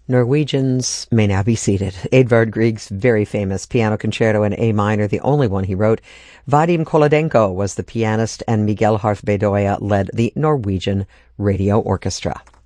Norwegians may now be seated. Edvard Grieg's very famous piano concerto in A minor, the only one he wrote. Vadim Kolodenko was the pianist, and Miguel Harth Bedoya led the Norwegian Radio Orchestra.